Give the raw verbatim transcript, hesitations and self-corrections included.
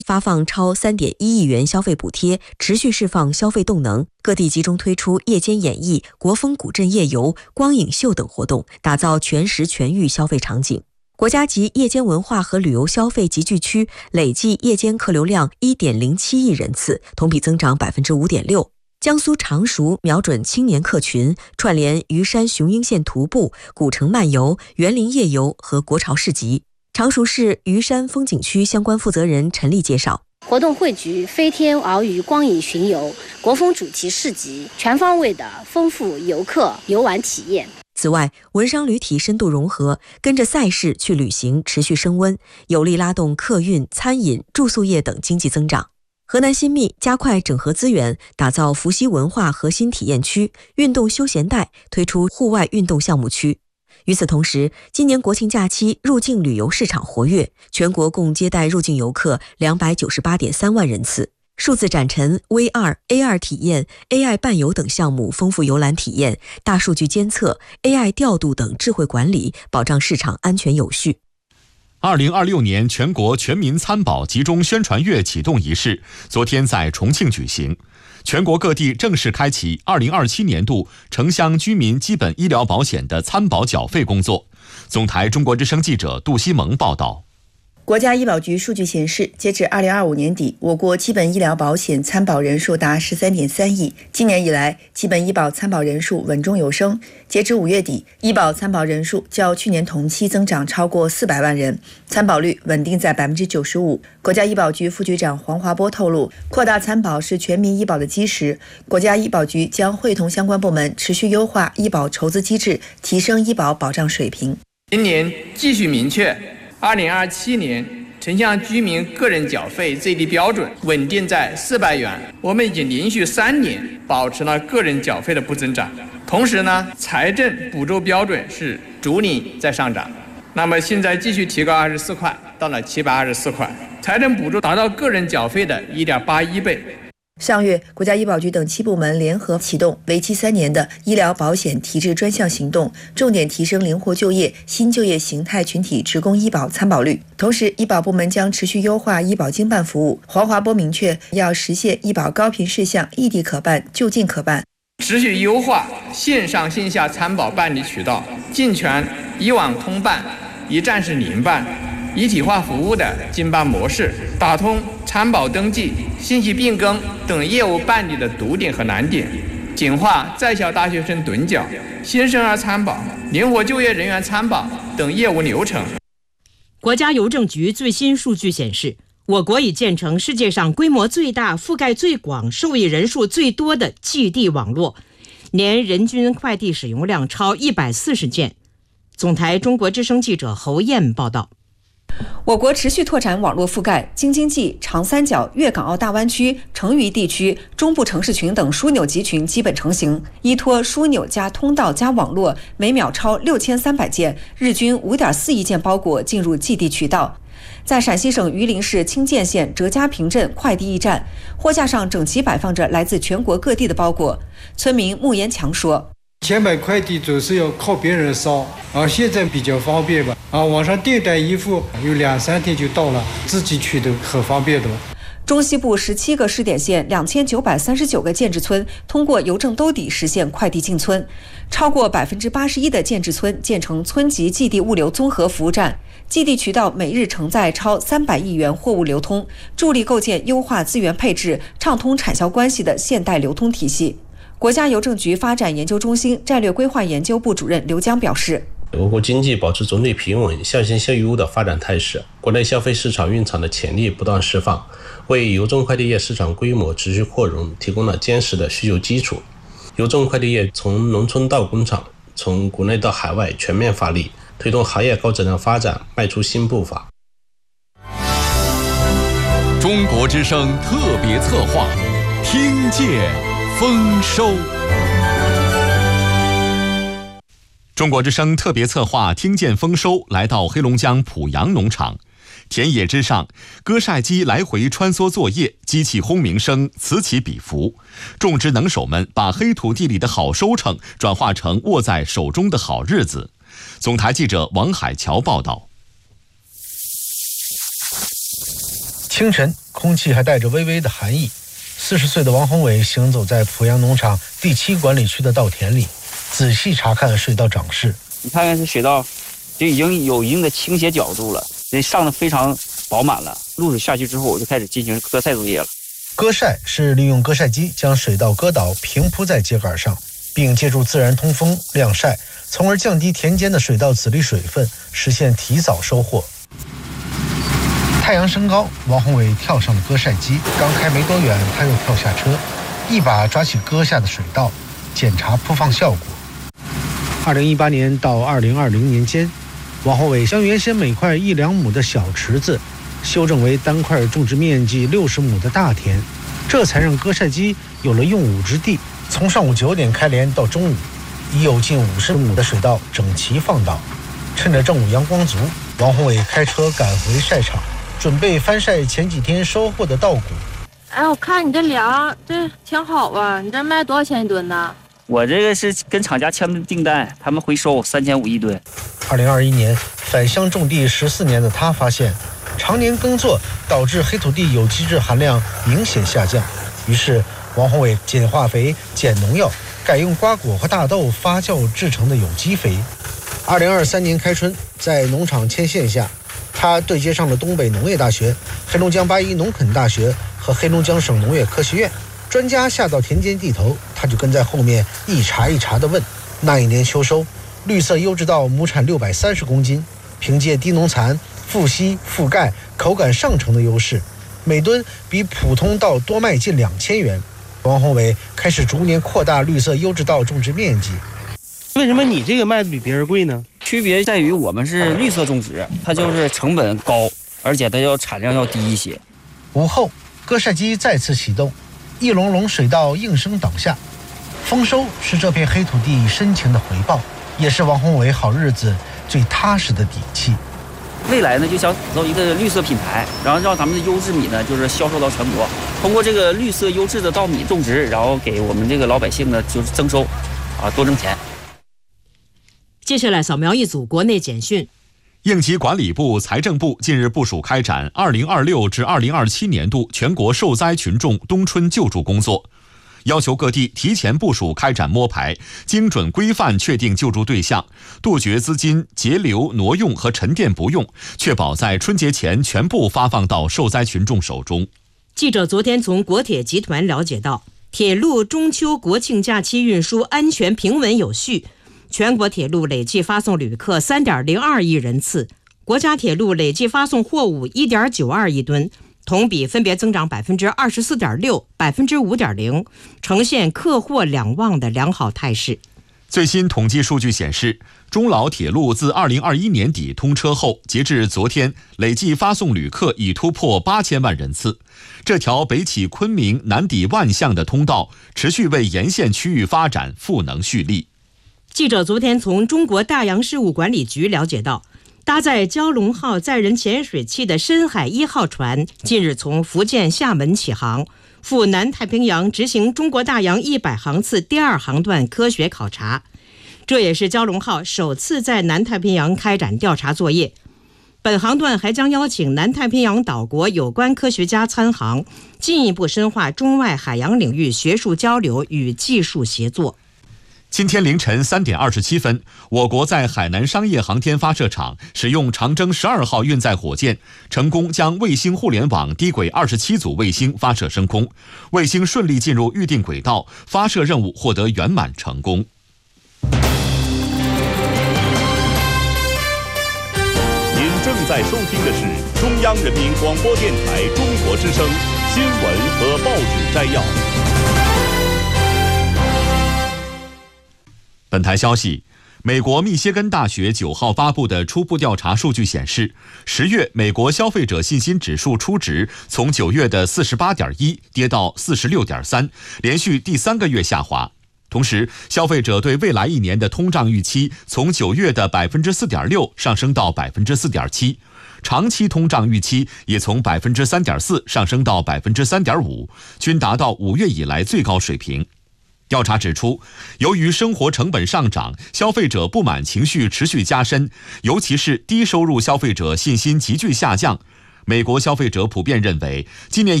发放超 三点一亿元消费补贴，持续释放消费动能。各地集中推出夜间演艺、国风古镇夜游、光影秀等活动，打造全时全域消费场景。国家级夜间文化和旅游消费集聚区累计夜间客流量 一点零七亿人次，同比增长 百分之五点六。江苏常熟瞄准青年客群，串联虞山雄鹰线徒步、古城漫游、园林夜游和国潮市集。常熟市虞山风景区相关负责人陈丽介绍， 活动汇聚飞天鳌鱼光影巡游、国风主题市集，全方位的丰富游客游玩体验。 此外，文商旅体深度融合，跟着赛事去旅行持续升温，有力拉动客运、餐饮、住宿业等经济增长。河南新密加快整合资源，打造伏羲文化核心体验区、运动休闲带，推出户外运动项目区。与此同时，今年国庆假期入境旅游市场活跃，全国共接待入境游客 两百九十八点三万人次。数字展陈、V R、A R 体验、A I 伴游等项目丰富游览体验，大数据监测、A I 调度等智慧管理，保障市场安全有序。 二零二六年全国全民参保集中宣传月启动仪式昨天在重庆举行，全国各地正式开启二零二七年度城乡居民基本医疗保险的参保缴费工作。总台中国之声记者杜西蒙报道。 国家医保局数据显示，截至二零二五年底，我国基本医疗保险参保人数达 十三点三亿。今年以来，基本医保参保人数稳中有升。截至五月底，医保参保人数较去年同期增长超过四百万人，参保率稳定在 百分之九十五。国家医保局副局长黄华波透露，扩大参保是全民医保的基石。国家医保局将会同相关部门持续优化医保筹资机制，提升医保保障水平。 今年继续明确二零二七年城乡居民个人缴费最低标准稳定在四百元，我们已经连续三年保持了个人缴费的不增长。同时呢，财政补助标准是逐年在上涨，那么现在继续提高二十四块，到了七百二十四块，财政补助达到个人缴费的 一点八一倍。 上月，国家医保局等七部门联合启动为期三年的医疗保险提质专项行动，重点提升灵活就业、新就业形态群体职工医保参保率。同时，医保部门将持续优化医保经办服务。黄华波明确，要实现医保高频事项异地可办、就近可办， 持续优化线上线下参保办理渠道，健全以网通办、一站式联办、一体化服务的经办模式，打通参保登记、信息变更等业务办理的堵点和难点，简化在校大学生趸缴、新生儿参保、灵活就业人员参保等业务流程。 国家邮政局最新数据显示，我国已建成世界上规模最大、覆盖最广、受益人数最多的寄递网络，年人均快递使用量超一百四十件。总台中国之声记者侯燕报道。 我国持续拓展网络覆盖，京津冀、长三角、粤港澳大湾区、成渝地区、中部城市群等枢纽集群基本成型。依托枢纽加通道加网络，每秒超六千三百件，日均五点四亿件包裹进入寄递渠道。在陕西省榆林市清涧县哲家坪镇快递驿站，货架上整齐摆放着来自全国各地的包裹。村民穆延强说， 前买快递总是要靠别人捎，啊，现在比较方便吧，啊，网上订单一付有两三天就到了，自己取都很方便的。 中西部十七个试点县两千九百三十九个建制村通过邮政兜底实现快递进村，超过百分之八十一的建制村建成村级寄递物流综合服务站，寄递渠道每日承载超三百亿元货物流通，助力构建优化资源配置、畅通产销关系的现代流通体系。国家邮政局发展研究中心战略规划研究部主任刘江表示， 我国经济保持总体平稳、向新向优的发展态势，国内消费市场蕴藏的潜力不断释放，为邮政快递业市场规模持续扩容提供了坚实的需求基础。邮政快递业从农村到工厂，从国内到海外全面发力，推动行业高质量发展迈出新步伐。 中国之声特别策划，听见丰收。中国之声特别策划听见丰收来到黑龙江濮阳农场，田野之上，割晒机来回穿梭作业，机器轰鸣声此起彼伏，种植能手们把黑土地里的好收成转化成握在手中的好日子。总台记者王海桥报道。 清晨，空气还带着微微的寒意。四十岁的王宏伟行走在濮阳农场第七管理区的稻田里，仔细查看水稻长势。 你看看这水稻，就已经有一定的倾斜角度了，这上的非常饱满了。露水下去之后，我就开始进行割晒作业了。 割晒是利用割晒机将水稻割倒，平铺在秸秆上，并借助自然通风晾晒，从而降低田间的水稻籽粒水分，实现提早收获。太阳升高，王宏伟跳上了割晒机，刚开没多远，他又跳下车，一把抓起割下的水稻，检查铺放效果。二零一八年到二零二零年间，王宏伟将原先每块一两亩的小池子修正为单块种植面积六十亩的大田，这才让割晒机有了用武之地。从上午九点开镰到中午，已有近五十亩的水稻整齐放倒。趁着正午阳光足，王宏伟开车赶回晒场，准备翻晒前几天收获的稻谷。 哎，我看你这粮这挺好啊，你这卖多少钱一吨呢？ 我这个是跟厂家签的订单，他们回收三千五一吨。 二零二一年返乡种地十四年的他发现，常年耕作导致黑土地有机质含量明显下降，于是王宏伟减化肥、减农药，改用瓜果和大豆发酵制成的有机肥。二零二三年开春，在农场牵线下，他对接上了东北农业大学、黑龙江八一农垦大学和黑龙江省农业科学院。专家下到田间地头，他就跟在后面一茬一茬地问。那一年秋收，绿色优质稻亩产六百三十公斤，凭借低农残、富硒、富钙、口感上乘的优势，每吨比普通稻多卖近两千元。王宏伟开始逐年扩大绿色优质稻种植面积。 为什么你这个卖的比别人贵呢？ 区别在于我们是绿色种植，它就是成本高，而且它要产量要低一些。 午后，割晒机再次启动，一垄垄水稻应声倒下。丰收是这片黑土地深情的回报，也是王宏伟好日子最踏实的底气。 未来呢，就想打造一个绿色品牌，然后让咱们的优质米呢，就是销售到全国。通过这个绿色优质的稻米种植，然后给我们这个老百姓呢，就是增收，啊，多挣钱。 接下来扫描一组国内简讯。 应急管理部、财政部近日部署开展二零二六至二零二七年度全国受灾群众冬春救助工作，要求各地提前部署开展摸排，精准规范确定救助对象，杜绝资金截留、挪用和沉淀不用，确保在春节前全部发放到受灾群众手中。 记者昨天从国铁集团了解到，铁路中秋国庆假期运输安全平稳有序，全国铁路累计发送旅客 三点零二亿人次，国家铁路累计发送货物 一点九二亿吨，同比分别增长 百分之二十四点六、百分之五点零，呈现客货两旺的良好态势。 最新统计数据显示，中老铁路自二零二一年底通车后，截至昨天，累计发送旅客已突破八千万人次。这条北起昆明、南抵万象的通道，持续为沿线区域发展赋能蓄力。 记者昨天从中国大洋事务管理局了解到，搭载蛟龙号载人潜水器的深海一号船近日从福建厦门起航，赴南太平洋执行中国大洋一百航次第二航段科学考察。这也是蛟龙号首次在南太平洋开展调查作业。本航段还将邀请南太平洋岛国有关科学家参航，进一步深化中外海洋领域学术交流与技术协作。 今天凌晨三点二十七分，我国在海南商业航天发射场使用长征十二号运载火箭，成功将卫星互联网低轨二十七组卫星发射升空，卫星顺利进入预定轨道，发射任务获得圆满成功。 您正在收听的是中央人民广播电台中国之声新闻和报纸摘要。 本台消息，美国密歇根大学九号发布的初步调查数据显示，十月美国消费者信心指数初值从九月的 四十八点一 跌到 四十六点三， 连续第三个月下滑。同时，消费者对未来一年的通胀预期从九月的 百分之四点六 上升到 百分之四点七， 长期通胀预期也从 百分之三点四 上升到 百分之三点五， 均达到五月以来最高水平。调查指出，由于生活成本上涨，消费者不满情绪持续加深，尤其是低收入消费者信心急剧下降。 美国消费者普遍认为，今年